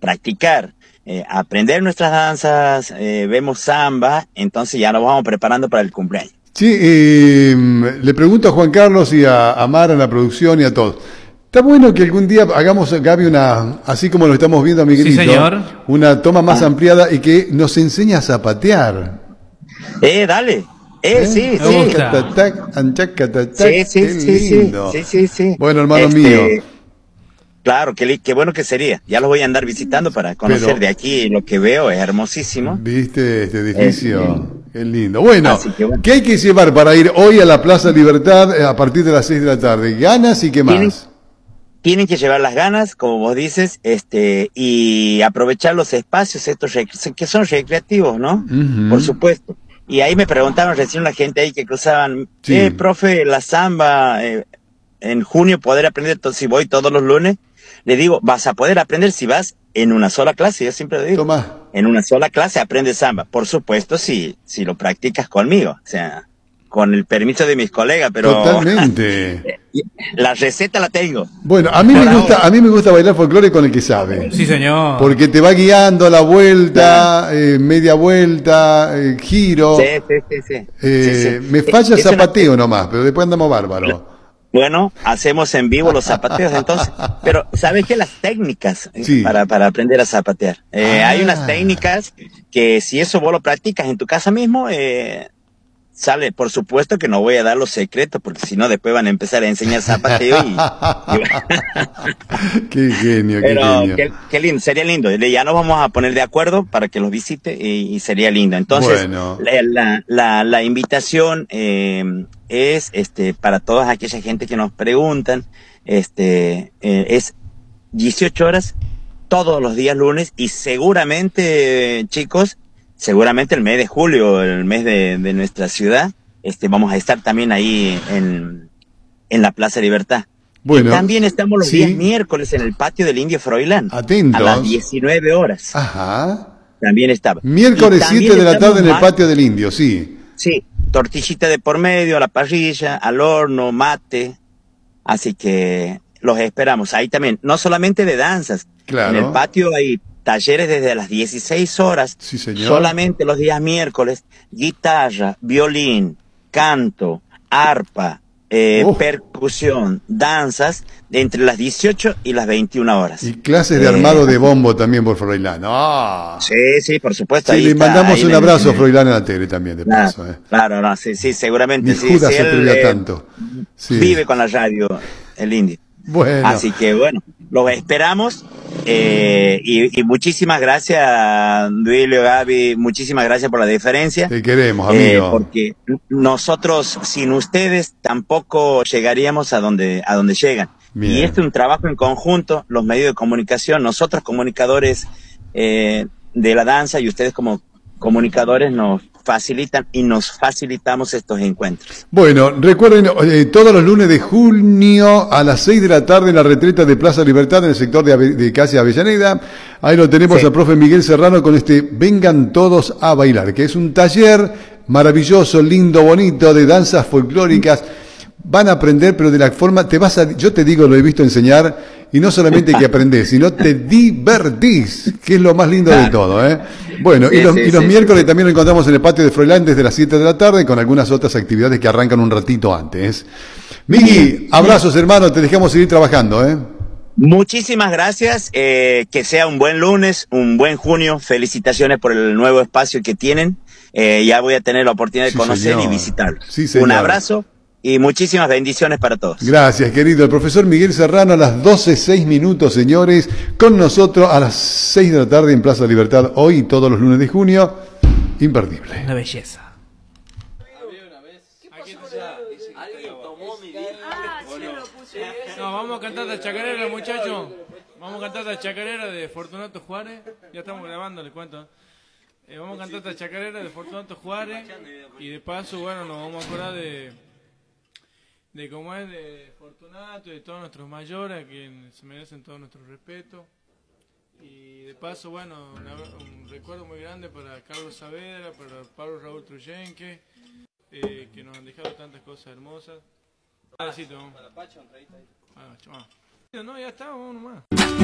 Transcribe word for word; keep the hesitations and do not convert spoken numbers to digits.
practicar, eh, aprender nuestras danzas, eh, vemos samba, entonces ya nos vamos preparando para el cumpleaños. Sí, eh, le pregunto a Juan Carlos y a, a Mara en la producción y a todos. Está bueno que algún día hagamos, Gaby, una, así como lo estamos viendo a Miguelito, sí, señor. una toma más Ah. ampliada y que nos enseñe a zapatear. Eh, dale. Eh, ¿Eh? sí, Me sí. gusta. Catatac, anchacatatac, Sí, sí, qué sí, sí, lindo. sí, sí, sí. Bueno, hermano Este, mío. Claro, qué, li- qué bueno que sería. Ya los voy a andar visitando para conocer Pero- de aquí lo que veo, es hermosísimo. ¿Viste este edificio? Este, Qué lindo. Bueno, así que bueno. ¿qué hay que llevar para ir hoy a la Plaza Libertad eh, a partir de las seis de la tarde? ¿Ganas y qué Tienen, más? tienen que llevar las ganas, como vos dices, este, y aprovechar los espacios estos rec- que son recreativos, ¿no? Ujú. Por supuesto. Y ahí me preguntaron recién la gente ahí que cruzaban, Sí. eh, profe, la samba, eh, en junio poder aprender, to- si voy todos los lunes, le digo, vas a poder aprender si vas en una sola clase, yo siempre lo digo. Toma. En una sola clase aprendes samba, por supuesto si, si lo practicas conmigo, o sea, con el permiso de mis colegas, pero Totalmente. la receta la tengo. Bueno, a mí me Por gusta, ahora. a mí me gusta bailar folclore con el que sabe. Sí, señor. Porque te va guiando a la vuelta, eh, media vuelta, eh, giro. Sí, sí, sí, sí. Eh, Sí, sí. Me falla el Es una- zapateo nomás, pero después andamos bárbaro. Bueno, hacemos en vivo los zapateos entonces. Pero, ¿sabes qué? Las técnicas eh, Sí. para, para aprender a zapatear. Eh, Ah. Hay unas técnicas que si eso vos lo practicas en tu casa mismo, eh, sale. Por supuesto que no voy a dar los secretos, porque si no después van a empezar a enseñar zapateo y... y- Qué genio, qué Pero genio. qué, qué lindo, sería lindo. Ya nos vamos a poner de acuerdo para que los visite y, y sería lindo. Entonces, Bueno. la, la, la, la invitación eh, es este para toda aquella gente que nos preguntan, este eh, es dieciocho horas todos los días lunes y seguramente, eh, chicos, seguramente el mes de julio, el mes de, de nuestra ciudad, este vamos a estar también ahí en, en la Plaza Libertad. Bueno, Y también estamos los sí. días miércoles en el patio del Indio Froilán. Atentos. A las diecinueve horas. Ajá. También estaba. Miércoles Y también siete de la estamos tarde en el mar- patio del Indio, sí. Sí, tortillita de por medio, a la parrilla, al horno, mate. Así que los esperamos. Ahí también, no solamente de danzas. Claro. En el patio hay talleres desde las dieciséis horas. Sí, señor. Solamente los días miércoles. Guitarra, violín, canto, arpa, eh, Uf. percusión, danzas, entre las dieciocho y las veintiuna horas. Y clases de Eh, armado de bombo también por Froilán. Ah. Sí, sí, por supuesto. Sí, ahí le está, mandamos ahí un le- abrazo a Froilán en la tele también, de Claro, paso. Eh. claro, no, sí, sí, seguramente. Ni sí, Judas sí, se él, atrevía eh, tanto. Sí. Vive con la radio, el indio. Bueno. Así que bueno, los esperamos eh, y, y muchísimas gracias, Duilio, Gaby, muchísimas gracias por la diferencia. Te queremos, eh, amigo. porque nosotros sin ustedes tampoco llegaríamos a donde, a donde llegan. Bien. Y este es un trabajo en conjunto, los medios de comunicación, nosotros comunicadores eh, de la danza y ustedes como comunicadores nos facilitan y nos facilitamos estos encuentros. Bueno, recuerden, eh, todos los lunes de junio a las seis de la tarde en la retreta de Plaza Libertad en el sector de, Ave- de calle Avellaneda. Ahí lo tenemos Sí. al profe Miguel Serrano con este Vengan Todos a Bailar, que es un taller maravilloso, lindo, bonito, de danzas folclóricas. Van a aprender, pero de la forma, te vas a, yo te digo, lo he visto enseñar, y no solamente que aprendés, sino te divertís, que es lo más lindo Claro. de todo, ¿eh? Bueno, Sí, y los, sí, y los sí, miércoles sí. también lo encontramos en el patio de Froilán desde las siete de la tarde, con algunas otras actividades que arrancan un ratito antes. Miki, abrazos, hermano, te dejamos seguir trabajando, ¿eh? Muchísimas gracias, eh, que sea un buen lunes, un buen junio, felicitaciones por el nuevo espacio que tienen, eh, ya voy a tener la oportunidad de Sí, conocer señor. y visitarlo. Sí, señor. Un abrazo y muchísimas bendiciones para todos. Gracias, querido. El profesor Miguel Serrano a las doce seis minutos, señores, con nosotros a las seis de la tarde en Plaza Libertad, hoy y todos los lunes de junio. Imperdible. Una belleza. No, vamos a cantar la chacarera, muchachos. Vamos a cantar la chacarera de Fortunato Juárez. Ya estamos grabando, les cuento. Eh, vamos a cantar la chacarera de Fortunato Juárez. Y de paso, bueno, nos vamos a acordar de, de cómo es de Fortunato y de todos nuestros mayores, a quienes se merecen todo nuestro respeto. Y de paso, bueno, una- un recuerdo muy grande para Carlos Saavedra, para Pablo Raúl Truyenque, eh, que nos han dejado tantas cosas hermosas. Para Pacha, un traguito ahí. Ah, chao. No, ya está, vamos nomás.